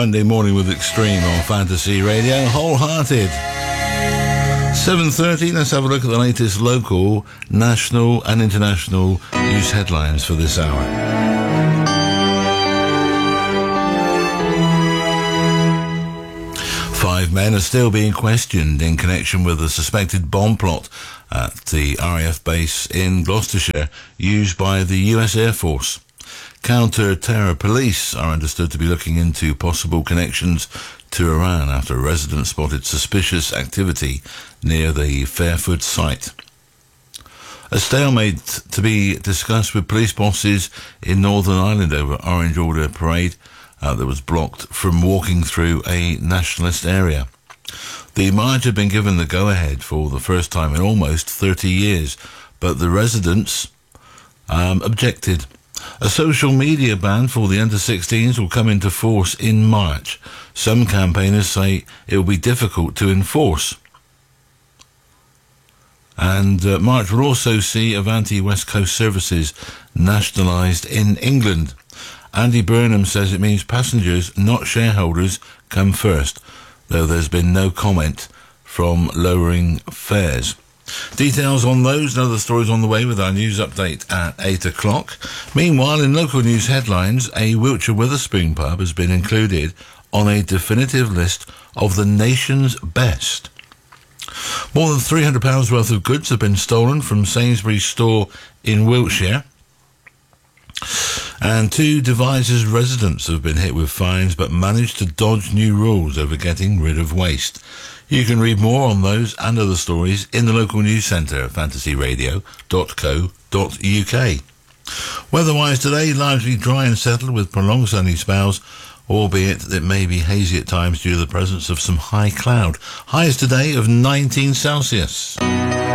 Monday morning with Extreme on Fantasy Radio. Wholehearted. 7:30, let's have a look at the latest local, national and international news headlines for this hour. Five men are still being questioned in connection with a suspected bomb plot at the RAF base in Gloucestershire used by the US Air Force. Counter-terror police are understood to be looking into possible connections to Iran after a resident spotted suspicious activity near the Fairford site. A stalemate to be discussed with police bosses in Northern Ireland over Orange Order parade that was blocked from walking through a nationalist area. The march had been given the go-ahead for the first time in almost 30 years, but the residents objected. A social media ban for the under-16s will come into force in March. Some campaigners say it will be difficult to enforce. And March will also see Avanti West Coast services nationalised in England. Andy Burnham says it means passengers, not shareholders, come first, though there's been no comment from lowering fares. Details on those and other stories on the way with our news update at 8 o'clock. Meanwhile, in local news headlines, a Wiltshire Witherspoon pub has been included on a definitive list of the nation's best. More than £300 worth of goods have been stolen from Sainsbury's store in Wiltshire. And 2 Devizes residents have been hit with fines but managed to dodge new rules over getting rid of waste. You can read more on those and other stories in the local news centre at fantasyradio.co.uk. Weather-wise today, largely dry and settled with prolonged sunny spells, albeit it may be hazy at times due to the presence of some high cloud. Highs today of 19 Celsius.